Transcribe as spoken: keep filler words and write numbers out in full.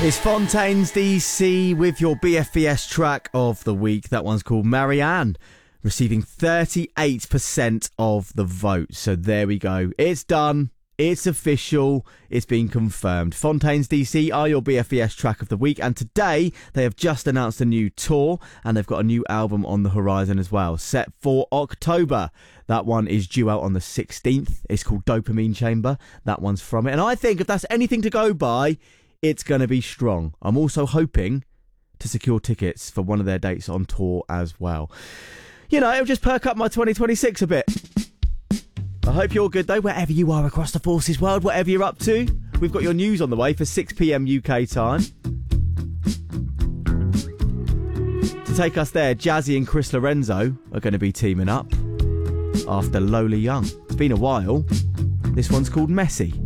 It's Fontaines D C with your B F B S track of the week. That one's called Marianne, receiving thirty-eight percent of the vote. So there we go. It's done. It's official. It's been confirmed. Fontaines D C are your B F B S track of the week. And today they have just announced a new tour and they've got a new album on the horizon as well, set for October. That one is due out on the sixteenth. It's called Dopamine Chamber. That one's from it. And I think if that's anything to go by, it's going to be strong. I'm also hoping to secure tickets for one of their dates on tour as well. You know, it'll just perk up my twenty twenty-six a bit. I hope you're good though, wherever you are across the forces world, whatever you're up to. We've got your news on the way for six p.m. U K time. To take us there, Jazzy and Chris Lorenzo are going to be teaming up after Lola Young. It's been a while. This one's called Messy.